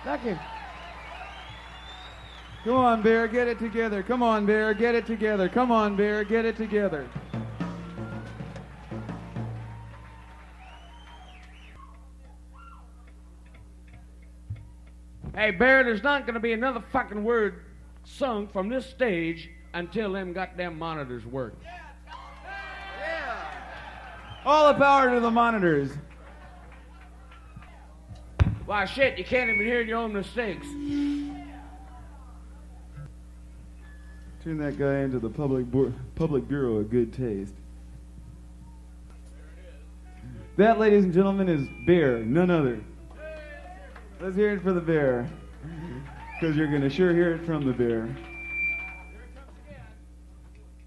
Lucky. Come on, Bear, get it together. Come on, Bear, get it together. Come on, Bear, get it together. Hey, Bear, there's not going to be another fucking word sung from this stage until them goddamn monitors work. Yeah. All the power to the monitors. Why, shit, you can't even hear your own mistakes. Turn that guy into the Public Bureau of Good Taste. That, ladies and gentlemen, is Bear, none other. Let's hear it for the Bear, because you're going to sure hear it from the Bear.